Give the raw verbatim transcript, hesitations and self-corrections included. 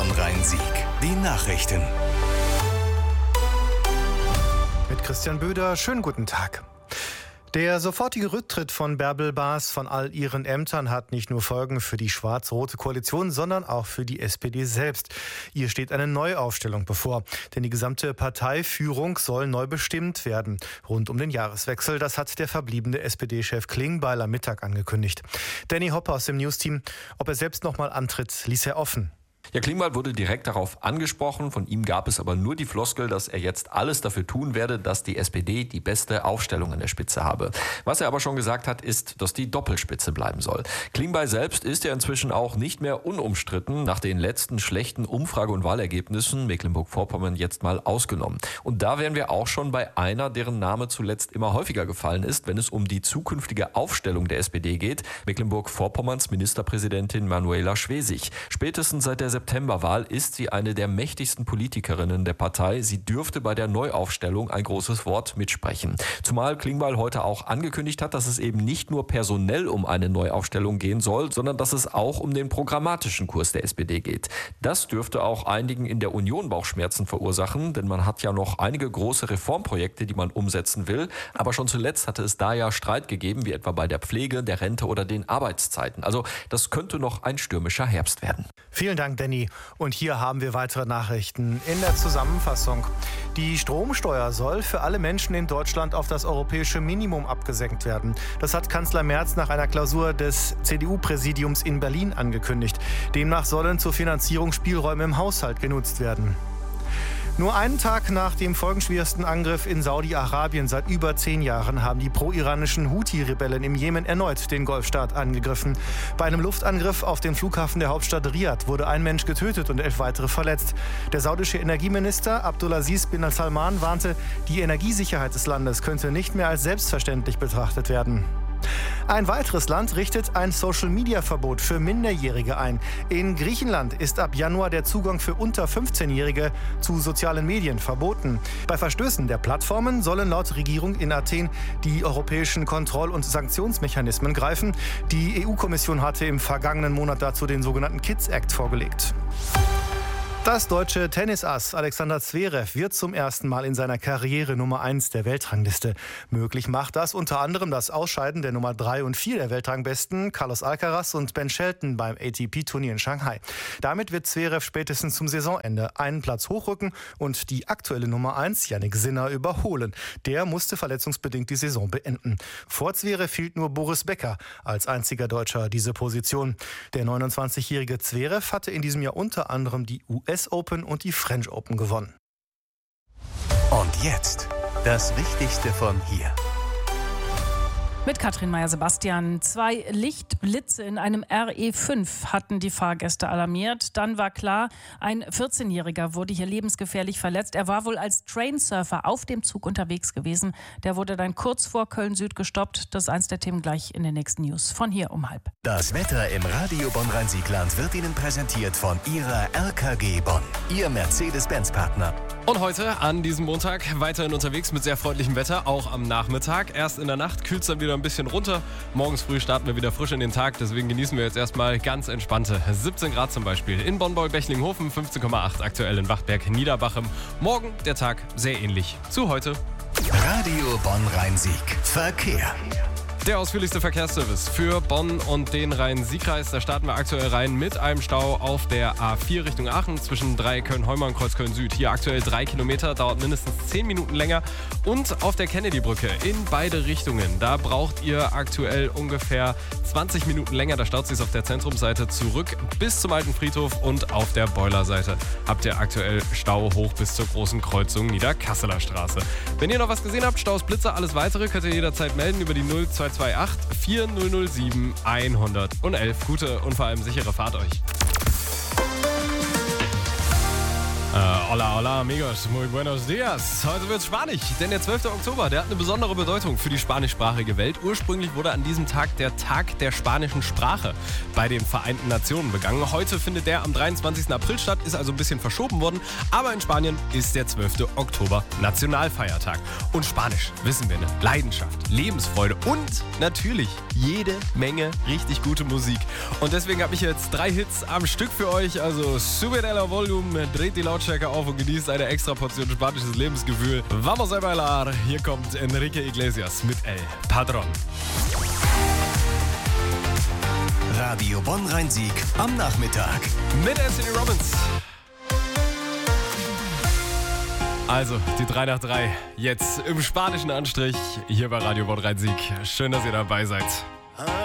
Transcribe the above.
Bonn-Rhein-Sieg. Die Nachrichten. Mit Christian Böder, schönen guten Tag. Der sofortige Rücktritt von Bärbel Baas von all ihren Ämtern hat nicht nur Folgen für die schwarz-rote Koalition, sondern auch für die S P D selbst. Ihr steht eine Neuaufstellung bevor, denn die gesamte Parteiführung soll neu bestimmt werden. Rund um den Jahreswechsel, das hat der verbliebene S P D-Chef Klingbeil am Mittag angekündigt. Danny Hopper aus dem Newsteam, ob er selbst noch mal antritt, ließ er offen. Ja, Klingbeil wurde direkt darauf angesprochen. Von ihm gab es aber nur die Floskel, dass er jetzt alles dafür tun werde, dass die S P D die beste Aufstellung an der Spitze habe. Was er aber schon gesagt hat, ist, dass die Doppelspitze bleiben soll. Klingbeil selbst ist ja inzwischen auch nicht mehr unumstritten, nach den letzten schlechten Umfrage- und Wahlergebnissen, Mecklenburg-Vorpommern jetzt mal ausgenommen. Und da wären wir auch schon bei einer, deren Name zuletzt immer häufiger gefallen ist, wenn es um die zukünftige Aufstellung der S P D geht, Mecklenburg-Vorpommerns Ministerpräsidentin Manuela Schwesig. Spätestens seit der Septemberwahl ist sie eine der mächtigsten Politikerinnen der Partei. Sie dürfte bei der Neuaufstellung ein großes Wort mitsprechen. Zumal Klingbeil heute auch angekündigt hat, dass es eben nicht nur personell um eine Neuaufstellung gehen soll, sondern dass es auch um den programmatischen Kurs der S P D geht. Das dürfte auch einigen in der Union Bauchschmerzen verursachen, denn man hat ja noch einige große Reformprojekte, die man umsetzen will. Aber schon zuletzt hatte es da ja Streit gegeben, wie etwa bei der Pflege, der Rente oder den Arbeitszeiten. Also das könnte noch ein stürmischer Herbst werden. Vielen Dank, Danny. Und hier haben wir weitere Nachrichten in der Zusammenfassung. Die Stromsteuer soll für alle Menschen in Deutschland auf das europäische Minimum abgesenkt werden. Das hat Kanzler Merz nach einer Klausur des C D U-Präsidiums in Berlin angekündigt. Demnach sollen zur Finanzierung Spielräume im Haushalt genutzt werden. Nur einen Tag nach dem folgenschwersten Angriff in Saudi-Arabien seit über zehn Jahren haben die pro-iranischen Houthi-Rebellen im Jemen erneut den Golfstaat angegriffen. Bei einem Luftangriff auf den Flughafen der Hauptstadt Riad wurde ein Mensch getötet und elf weitere verletzt. Der saudische Energieminister Abdulaziz bin Salman warnte, die Energiesicherheit des Landes könnte nicht mehr als selbstverständlich betrachtet werden. Ein weiteres Land richtet ein Social-Media-Verbot für Minderjährige ein. In Griechenland ist ab Januar der Zugang für unter fünfzehnjährige zu sozialen Medien verboten. Bei Verstößen der Plattformen sollen laut Regierung in Athen die europäischen Kontroll- und Sanktionsmechanismen greifen. Die E U-Kommission hatte im vergangenen Monat dazu den sogenannten Kids Act vorgelegt. Das deutsche Tennisass Alexander Zverev wird zum ersten Mal in seiner Karriere Nummer eins der Weltrangliste. Möglich macht das unter anderem das Ausscheiden der Nummer drei und vier der Weltrangbesten Carlos Alcaraz und Ben Shelton beim A T P-Turnier in Shanghai. Damit wird Zverev spätestens zum Saisonende einen Platz hochrücken und die aktuelle Nummer eins Jannik Sinner überholen. Der musste verletzungsbedingt die Saison beenden. Vor Zverev hielt nur Boris Becker als einziger Deutscher diese Position. Der neunundzwanzigjährige Zverev hatte in diesem Jahr unter anderem die U S Open und die French Open gewonnen. Und jetzt das Wichtigste von hier. Mit Katrin Meyer-Sebastian. Zwei Lichtblitze in einem R E fünf hatten die Fahrgäste alarmiert. Dann war klar, ein vierzehnjähriger wurde hier lebensgefährlich verletzt. Er war wohl als Trainsurfer auf dem Zug unterwegs gewesen. Der wurde dann kurz vor Köln-Süd gestoppt. Das ist eins der Themen gleich in den nächsten News. Von hier um halb. Das Wetter im Radio Bonn-Rhein-Sieg-Land wird Ihnen präsentiert von Ihrer R K G Bonn, Ihr Mercedes-Benz-Partner. Und heute an diesem Montag weiterhin unterwegs mit sehr freundlichem Wetter, auch am Nachmittag. Erst in der Nacht kühlt es dann wieder ein bisschen runter. Morgens früh starten wir wieder frisch in den Tag, deswegen genießen wir jetzt erstmal ganz entspannte siebzehn Grad zum Beispiel. In Bonn-Beulbechlinghofen fünfzehn Komma acht aktuell in Wachtberg-Niederbachem. Morgen der Tag sehr ähnlich zu heute. Radio Bonn-Rhein-Sieg. Verkehr. Der ausführlichste Verkehrsservice für Bonn und den Rhein-Sieg-Kreis. Da starten wir aktuell rein mit einem Stau auf der A vier Richtung Aachen zwischen Dreiecköln-Heumer und Kreuzköln-Süd. Hier aktuell drei Kilometer, dauert mindestens zehn Minuten länger. Und auf der Kennedy-Brücke in beide Richtungen. Da braucht ihr aktuell ungefähr zwanzig Minuten länger. Da staut sich auf der Zentrumsseite zurück bis zum Alten Friedhof und auf der Boilerseite habt ihr aktuell Stau hoch bis zur großen Kreuzung Niederkasseler Straße. Wenn ihr noch was gesehen habt, Staus, Blitzer, alles weitere könnt ihr jederzeit melden über die null zwei zwei acht vier null null sieben hundertelf. Gute und vor allem sichere Fahrt euch. Äh, Olla Hola amigos, muy buenos dias. Heute wird's spanisch, denn der zwölfte Oktober, der hat eine besondere Bedeutung für die spanischsprachige Welt. Ursprünglich wurde an diesem Tag der Tag der spanischen Sprache bei den Vereinten Nationen begangen. Heute findet der am dreiundzwanzigsten April statt, ist also ein bisschen verschoben worden. Aber in Spanien ist der zwölfte Oktober Nationalfeiertag. Und Spanisch, wissen wir, ne? Leidenschaft, Lebensfreude und natürlich jede Menge richtig gute Musik. Und deswegen habe ich jetzt drei Hits am Stück für euch. Also subid el volumen, dreht die Lautstärke auf und genießt eine extra Portion spanisches Lebensgefühl. Vamos a bailar. Hier kommt Enrique Iglesias mit El Padrón. Radio Bonn-Rhein-Sieg am Nachmittag. Mit Anthony Robbins. Also, die drei nach drei. Jetzt im spanischen Anstrich hier bei Radio Bonn-Rhein-Sieg. Schön, dass ihr dabei seid.